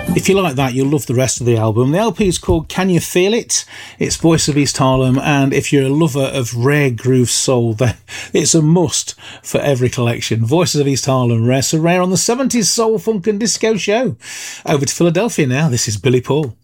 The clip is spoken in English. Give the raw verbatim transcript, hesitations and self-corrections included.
If you like that, you'll love the rest of the album. The L P is called Can You Feel It? It's Voice of East Harlem, and if you're a lover of rare groove soul, then it's a must for every collection. Voices of East Harlem, Rare So Rare on the seventies Soul, Funk and Disco Show. Over to Philadelphia now. This is Billy Paul.